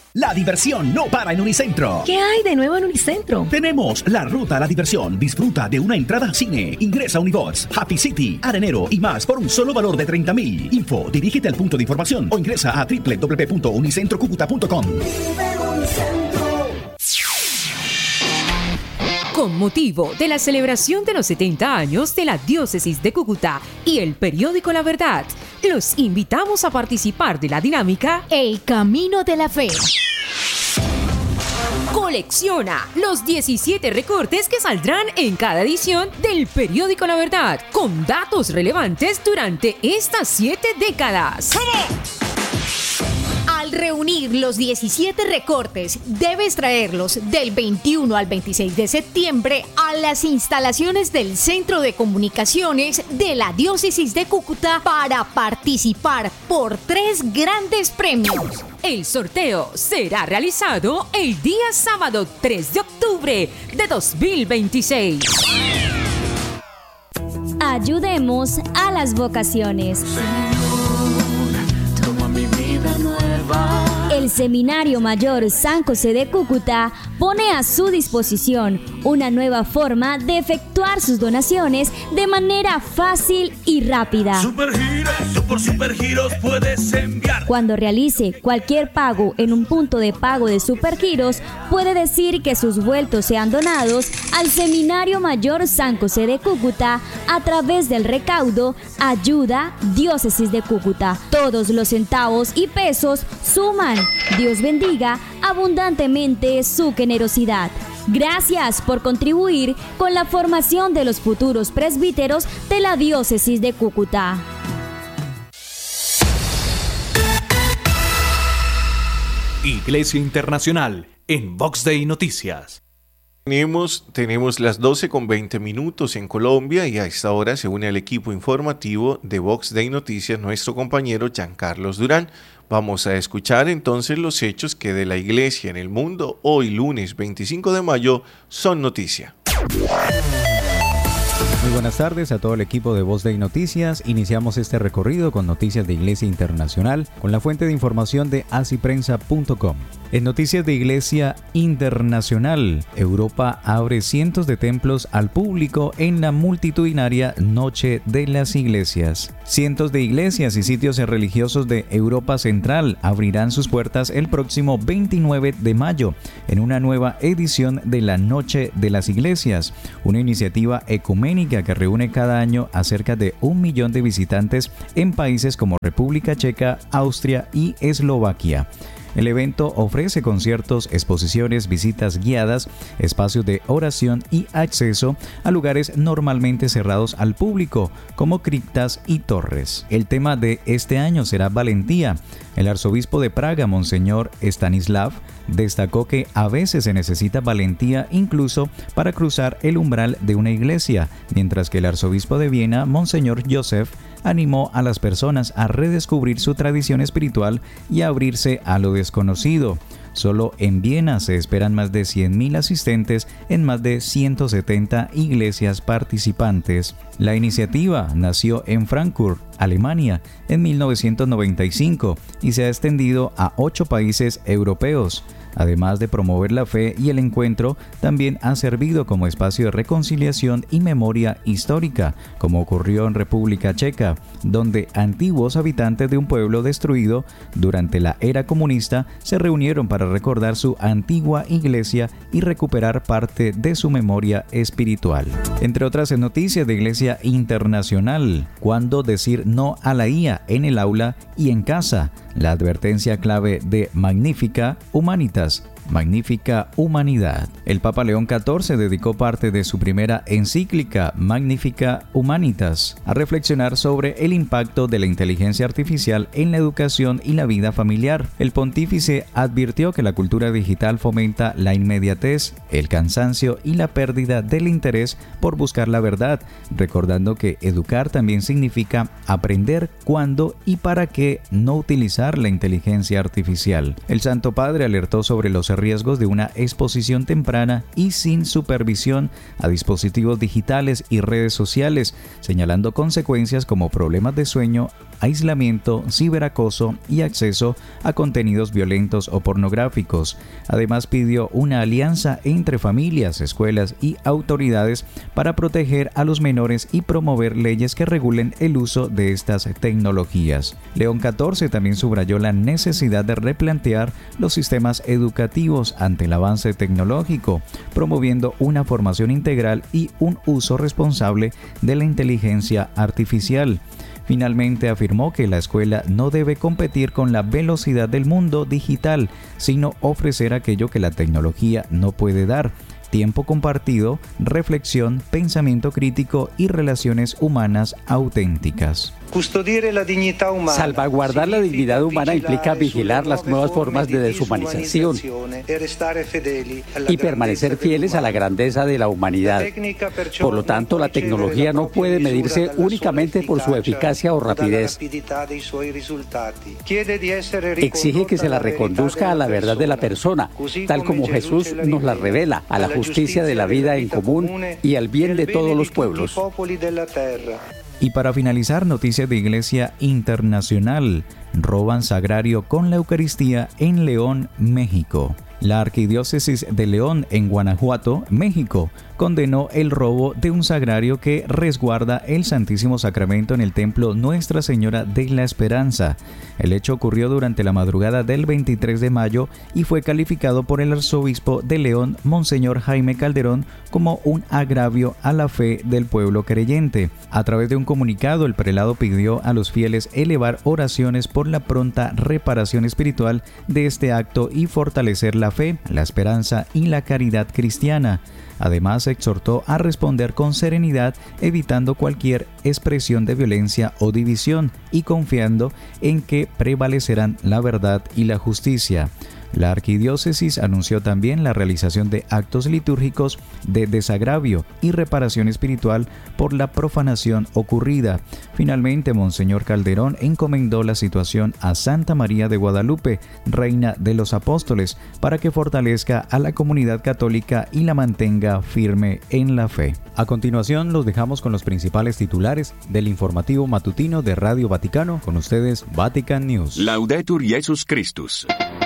La diversión no para en Unicentro. ¿Qué hay de nuevo en Unicentro? Tenemos la ruta a la diversión. Disfruta de una entrada al cine. Ingresa a Unibox, Happy City, Arenero y más por un solo valor de 30.000. Info, dirígete al punto de información o ingresa a www.unicentrocucuta.com. Con motivo de la celebración de los 70 años de la Diócesis de Cúcuta y el periódico La Verdad, los invitamos a participar de la dinámica El Camino de la Fe. Colecciona los 17 recortes que saldrán en cada edición del periódico La Verdad, con datos relevantes durante estas 7 décadas. Al reunir los 17 recortes, debes traerlos del 21 al 26 de septiembre a las instalaciones del Centro de Comunicaciones de la Diócesis de Cúcuta para participar por 3 grandes premios. El sorteo será realizado el día sábado 3 de octubre de 2026. Ayudemos a las vocaciones. El Seminario Mayor San José de Cúcuta pone a su disposición una nueva forma de efectuar sus donaciones de manera fácil y rápida. Por Supergiros puedes enviar. Cuando realice cualquier pago en un punto de pago de Supergiros, puede decir que sus vueltos sean donados al Seminario Mayor San José de Cúcuta a través del recaudo Ayuda Diócesis de Cúcuta. Todos los centavos y pesos suman. Dios bendiga abundantemente su generosidad. Gracias por contribuir con la formación de los futuros presbíteros de la Diócesis de Cúcuta. Iglesia Internacional en Vox Day Noticias. Tenemos las 12:20 en Colombia y a esta hora se une al equipo informativo de Vox Day Noticias nuestro compañero Giancarlos Durán. Vamos a escuchar entonces los hechos que de la Iglesia en el mundo hoy lunes 25 de mayo son noticia. Muy buenas tardes a todo el equipo de Voz Day Noticias. Iniciamos este recorrido con noticias de Iglesia Internacional con la fuente de información de asiprensa.com. En noticias de Iglesia Internacional, Europa abre cientos de templos al público en la multitudinaria Noche de las Iglesias. Cientos de iglesias y sitios religiosos de Europa Central abrirán sus puertas el próximo 29 de mayo en una nueva edición de la Noche de las Iglesias, una iniciativa ecuménica que reúne cada año a cerca de 1 millón de visitantes en países como República Checa, Austria y Eslovaquia. El evento ofrece conciertos, exposiciones, visitas guiadas, espacios de oración y acceso a lugares normalmente cerrados al público, como criptas y torres. El tema de este año será valentía. El arzobispo de Praga, Monseñor Stanislav, destacó que a veces se necesita valentía incluso para cruzar el umbral de una iglesia, mientras que el arzobispo de Viena, Monseñor Joseph, animó a las personas a redescubrir su tradición espiritual y a abrirse a lo desconocido. Solo en Viena se esperan más de 100.000 asistentes en más de 170 iglesias participantes. La iniciativa nació en Frankfurt, Alemania, en 1995 y se ha extendido a 8 países europeos. Además de promover la fe y el encuentro, también ha servido como espacio de reconciliación y memoria histórica, como ocurrió en República Checa, donde antiguos habitantes de un pueblo destruido durante la era comunista se reunieron para recordar su antigua iglesia y recuperar parte de su memoria espiritual. Entre otras noticias de Iglesia Internacional, ¿cuándo decir no a la IA en el aula y en casa? La advertencia clave de Magnificat Humanitas. Magnífica Humanidad. El Papa León XIV dedicó parte de su primera encíclica Magnificat Humanitas a reflexionar sobre el impacto de la inteligencia artificial en la educación y la vida familiar. El pontífice advirtió que la cultura digital fomenta la inmediatez, el cansancio y la pérdida del interés por buscar la verdad, recordando que educar también significa aprender cuándo y para qué no utilizar la inteligencia artificial. El Santo Padre alertó sobre los riesgos de una exposición temprana y sin supervisión a dispositivos digitales y redes sociales, señalando consecuencias como problemas de sueño, aislamiento, ciberacoso y acceso a contenidos violentos o pornográficos. Además, pidió una alianza entre familias, escuelas y autoridades para proteger a los menores y promover leyes que regulen el uso de estas tecnologías. León XIV también subrayó la necesidad de replantear los sistemas educativos ante el avance tecnológico, promoviendo una formación integral y un uso responsable de la inteligencia artificial. Finalmente afirmó que la escuela no debe competir con la velocidad del mundo digital, sino ofrecer aquello que la tecnología no puede dar: tiempo compartido, reflexión, pensamiento crítico y relaciones humanas auténticas. Salvaguardar la dignidad humana implica vigilar las nuevas formas de deshumanización y permanecer fieles a la grandeza de la humanidad. Por lo tanto, la tecnología no puede medirse únicamente por su eficacia o rapidez. Exige que se la reconduzca a la verdad de la persona, tal como Jesús nos la revela, a la justicia de la vida en común y al bien de todos los pueblos. Y para finalizar, noticias de Iglesia Internacional. Roban sagrario con la Eucaristía en León, México. La Arquidiócesis de León, en Guanajuato, México, condenó el robo de un sagrario que resguarda el Santísimo Sacramento en el templo Nuestra Señora de la Esperanza. El hecho ocurrió durante la madrugada del 23 de mayo y fue calificado por el arzobispo de León, Monseñor Jaime Calderón, como un agravio a la fe del pueblo creyente. A través de un comunicado, el prelado pidió a los fieles elevar oraciones por la pronta reparación espiritual de este acto y fortalecer la fe, la esperanza y la caridad cristiana. Además, exhortó a responder con serenidad, evitando cualquier expresión de violencia o división y confiando en que prevalecerán la verdad y la justicia. La arquidiócesis anunció también la realización de actos litúrgicos de desagravio y reparación espiritual por la profanación ocurrida. Finalmente, Monseñor Calderón encomendó la situación a Santa María de Guadalupe, Reina de los Apóstoles, para que fortalezca a la comunidad católica y la mantenga firme en la fe. A continuación, los dejamos con los principales titulares del informativo matutino de Radio Vaticano. Con ustedes, Vatican News. Laudetur Jesus Christus.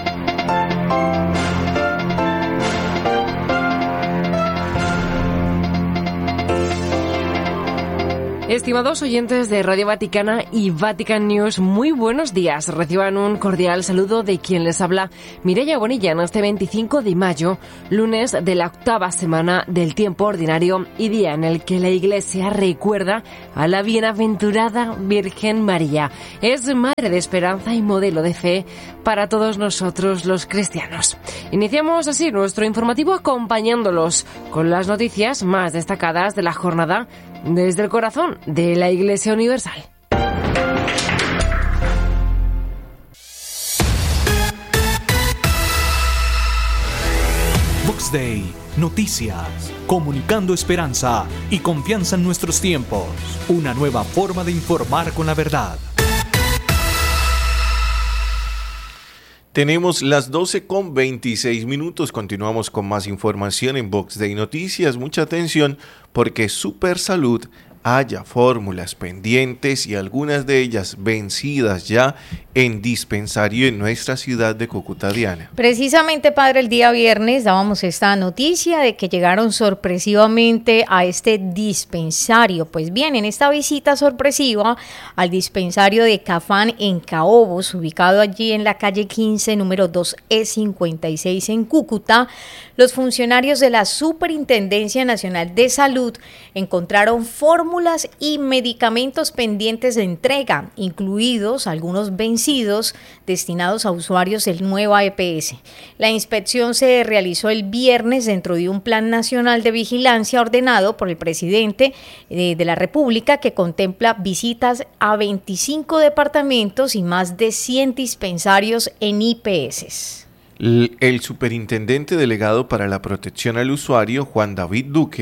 Estimados oyentes de Radio Vaticana y Vatican News, muy buenos días. Reciban un cordial saludo de quien les habla, Mireia Bonilla, en este 25 de mayo, lunes de la 8ª semana del tiempo ordinario y día en el que la Iglesia recuerda a la bienaventurada Virgen María. Es madre de esperanza y modelo de fe para todos nosotros los cristianos. Iniciamos así nuestro informativo acompañándolos con las noticias más destacadas de la jornada desde el corazón de la Iglesia Universal. Vox Day, noticias, comunicando esperanza y confianza en nuestros tiempos. Una nueva forma de informar con la verdad. Tenemos las 12:26. Continuamos con más información en Vox Day Noticias. Mucha atención porque Supersalud haya fórmulas pendientes y algunas de ellas vencidas ya en dispensario en nuestra ciudad de Cúcuta, Diana. Precisamente, padre, el día viernes dábamos esta noticia de que llegaron sorpresivamente a este dispensario. Pues bien, en esta visita sorpresiva al dispensario de Cafán en Caobos, ubicado allí en la calle 15, número 2E56 en Cúcuta, los funcionarios de la Superintendencia Nacional de Salud encontraron fórmulas y medicamentos pendientes de entrega, incluidos algunos vencidos destinados a usuarios del Nueva EPS. La inspección se realizó el viernes dentro de un plan nacional de vigilancia ordenado por el presidente de la República, que contempla visitas a 25 departamentos y más de 100 dispensarios en IPS. El superintendente delegado para la protección al usuario, Juan David Duque,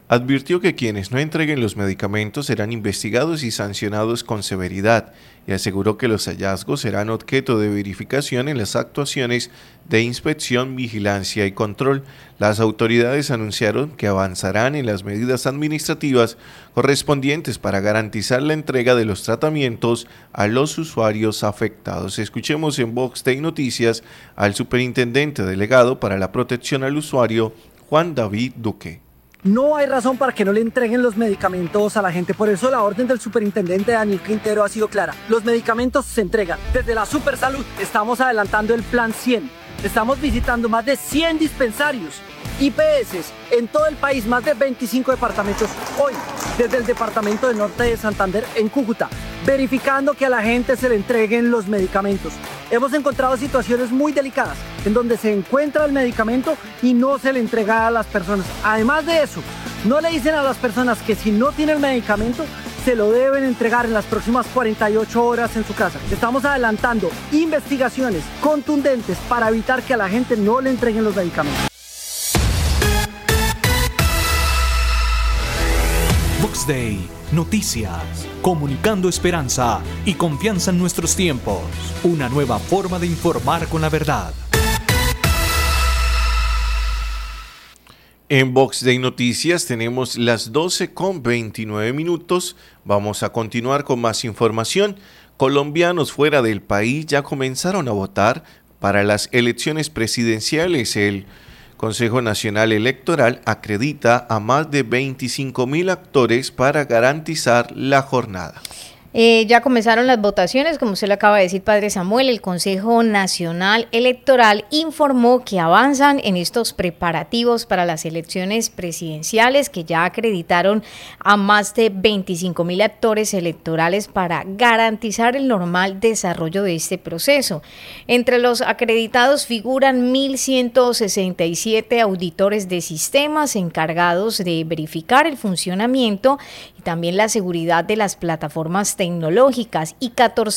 advirtió que quienes no entreguen los medicamentos serán investigados y sancionados con severidad y aseguró que los hallazgos serán objeto de verificación en las actuaciones de inspección, vigilancia y control. Las autoridades anunciaron que avanzarán en las medidas administrativas correspondientes para garantizar la entrega de los tratamientos a los usuarios afectados. Escuchemos en Vox Day Noticias al superintendente delegado para la protección al usuario, Juan David Duque. No hay razón para que no le entreguen los medicamentos a la gente. Por eso la orden del superintendente Daniel Quintero ha sido clara. Los medicamentos se entregan. Desde la Supersalud estamos adelantando el Plan 100. Estamos visitando más de 100 dispensarios, IPS en todo el país, más de 25 departamentos. Hoy, desde el departamento del norte de Santander, en Cúcuta, verificando que a la gente se le entreguen los medicamentos. Hemos encontrado situaciones muy delicadas en donde se encuentra el medicamento y no se le entrega a las personas. Además de eso, no le dicen a las personas que si no tiene el medicamento, se lo deben entregar en las próximas 48 horas en su casa. Estamos adelantando investigaciones contundentes para evitar que a la gente no le entreguen los medicamentos. Vox Day, noticias, comunicando esperanza y confianza en nuestros tiempos. Una nueva forma de informar con la verdad. En Vox Day Noticias tenemos las 12:29. Vamos a continuar con más información. Colombianos fuera del país ya comenzaron a votar para las elecciones presidenciales. El Consejo Nacional Electoral acredita a más de 25.000 actores para garantizar la jornada. Ya comenzaron las votaciones, como usted lo acaba de decir, Padre Samuel. El Consejo Nacional Electoral informó que avanzan en estos preparativos para las elecciones presidenciales, que ya acreditaron a más de 25.000 actores electorales para garantizar el normal desarrollo de este proceso. Entre los acreditados figuran 1.167 auditores de sistemas encargados de verificar el funcionamiento y también la seguridad de las plataformas tecnológicas y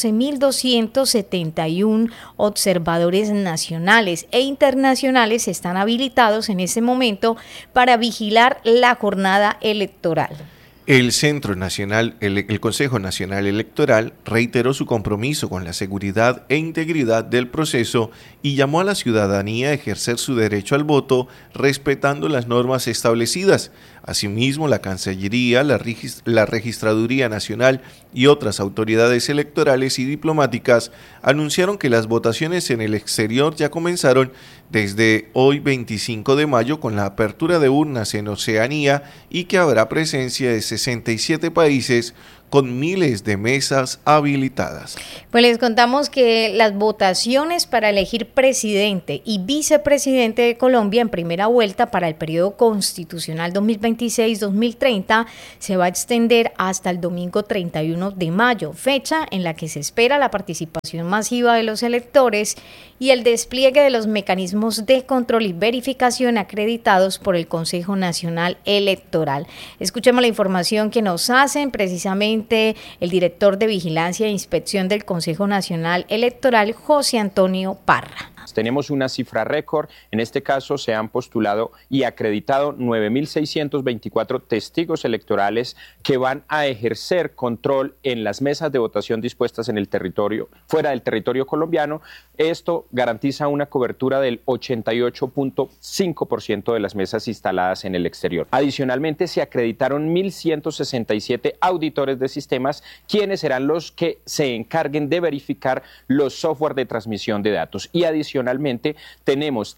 14.271 observadores nacionales e internacionales están habilitados en este momento para vigilar la jornada electoral. El Consejo Nacional Electoral reiteró su compromiso con la seguridad e integridad del proceso y llamó a la ciudadanía a ejercer su derecho al voto respetando las normas establecidas. Asimismo, la Cancillería, la Registraduría Nacional y otras autoridades electorales y diplomáticas anunciaron que las votaciones en el exterior ya comenzaron desde hoy 25 de mayo con la apertura de urnas en Oceanía y que habrá presencia de 67 países con miles de mesas habilitadas. Pues les contamos que las votaciones para elegir presidente y vicepresidente de Colombia en primera vuelta para el periodo constitucional 2026-2030 se va a extender hasta el domingo 31 de mayo, fecha en la que se espera la participación masiva de los electores y el despliegue de los mecanismos de control y verificación acreditados por el Consejo Nacional Electoral. Escuchemos la información que nos hacen precisamente el director de Vigilancia e Inspección del Consejo Nacional Electoral, José Antonio Parra. Tenemos una cifra récord, en este caso se han postulado y acreditado 9.624 testigos electorales que van a ejercer control en las mesas de votación dispuestas en el territorio, fuera del territorio colombiano. Esto garantiza una cobertura del 88.5% de las mesas instaladas en el exterior. Adicionalmente, se acreditaron 1.167 auditores de sistemas, quienes serán los que se encarguen de verificar los software de transmisión de datos. Y adicionalmente tenemos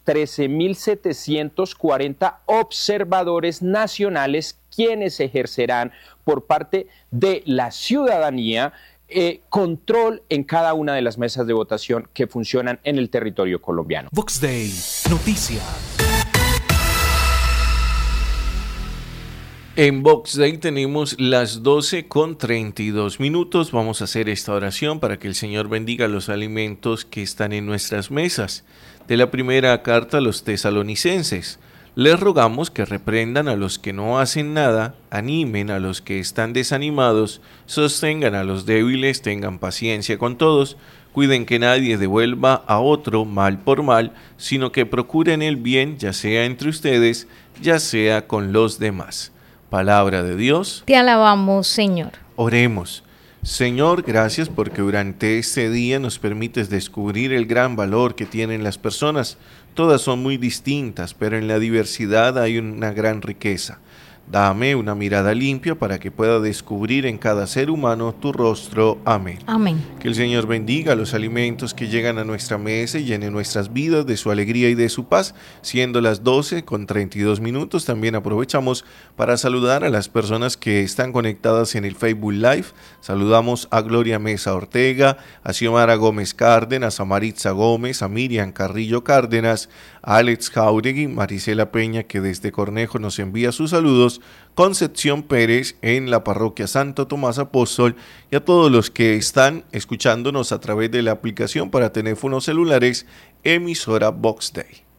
13.740 observadores nacionales quienes ejercerán por parte de la ciudadanía control en cada una de las mesas de votación que funcionan en el territorio colombiano. Vox Day, noticias. En Vox Day tenemos las 12:32. Vamos a hacer esta oración para que el Señor bendiga los alimentos que están en nuestras mesas. De la primera carta a los tesalonicenses. Les rogamos que reprendan a los que no hacen nada, animen a los que están desanimados, sostengan a los débiles, tengan paciencia con todos, cuiden que nadie devuelva a otro mal por mal, sino que procuren el bien, ya sea entre ustedes, ya sea con los demás. palabra de Dios. Te alabamos, Señor. Oremos. Señor, gracias porque durante este día nos permites descubrir el gran valor que tienen las personas. Todas son muy distintas, pero en la diversidad hay una gran riqueza. Dame una mirada limpia para que pueda descubrir en cada ser humano tu rostro. Amén. Amén. Que el Señor bendiga los alimentos que llegan a nuestra mesa y llene nuestras vidas de su alegría y de su paz. Siendo las 12:32, también aprovechamos para saludar a las personas que están conectadas en el Facebook Live. Saludamos a Gloria Mesa Ortega, a Xiomara Gómez Cárdenas, a Maritza Gómez, a Miriam Carrillo Cárdenas, a Alex Jauregui, Marisela Peña, que desde Cornejo nos envía sus saludos, Concepción Pérez en la parroquia Santo Tomás Apóstol, y a todos los que están escuchándonos a través de la aplicación para teléfonos celulares emisora Vox Day.